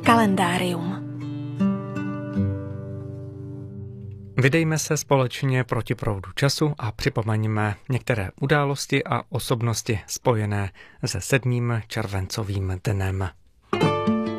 Kalendárium. Vydejme se společně proti proudu času a připomeňme některé události a osobnosti spojené se 7. červencovým dnem.